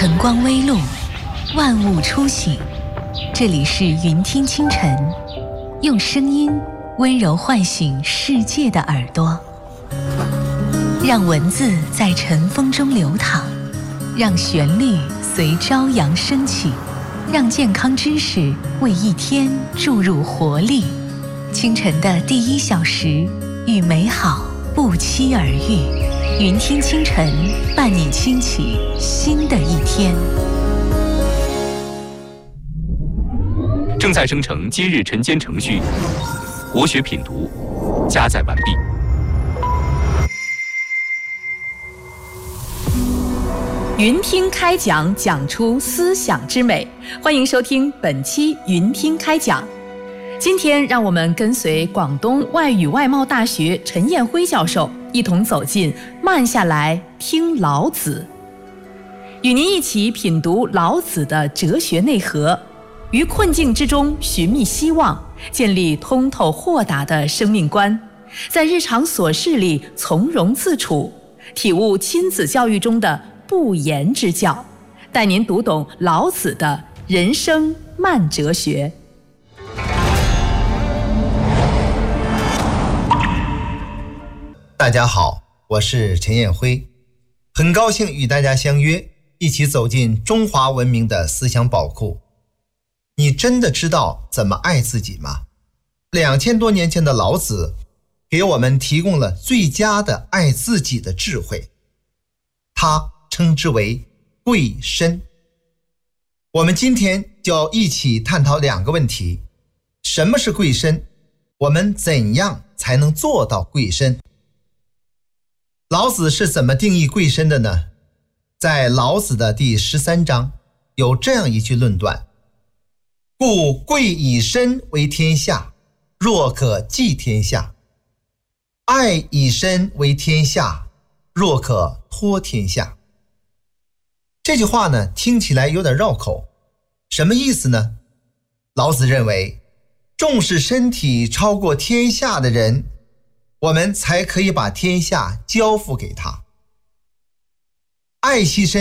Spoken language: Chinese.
晨光微露，万物初醒。这里是云听清晨，用声音温柔唤醒世界的耳朵，让文字在晨风中流淌，让旋律随朝阳升起，让健康知识为一天注入活力。清晨的第1小时，与美好不期而遇。云听清晨，伴你轻启新的一天。 正在生成今日晨间程序，国学品读加载完毕。 云听开讲，讲出思想之美。欢迎收听本期云听开讲。今天让我们跟随广东外语外贸大学陈彦辉教授一同走进慢下来听老子，与您一起品读老子的哲学内核，于困境之中寻觅希望，建立通透豁达的生命观，在日常琐事里从容自处，体悟亲子教育中的不言之教，带您读懂老子的人生慢哲学。 大家好，我是陈彦辉，很高兴与大家相约，一起走进中华文明的思想宝库。你真的知道怎么爱自己吗？2000多年前的老子给我们提供了最佳的爱自己的智慧，他称之为贵身。我们今天就要一起探讨2个问题：什么是贵身？我们怎样才能做到贵身？老子是怎么定义贵身的呢？在老子的第13章有这样一句论断：故贵以身为天下，若可寄天下；爱以身为天下，若可托天下。这句话呢，听起来有点绕口，什么意思呢？老子认为，重视身体超过天下的人，我们才可以把天下交付给他。爱惜身